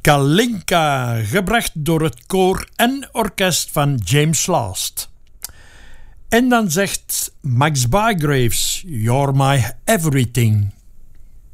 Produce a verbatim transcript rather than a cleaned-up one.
Kalinka, gebracht door het koor en orkest van James Last. En dan zegt Max Bygraves, You're My Everything.